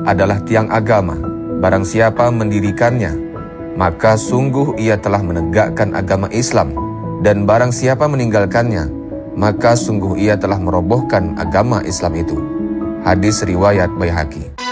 adalah tiang agama. Barang siapa mendirikannya, maka sungguh ia telah menegakkan agama Islam. Dan barang siapa meninggalkannya, maka sungguh ia telah merobohkan agama Islam itu. Hadis riwayat Baihaqi.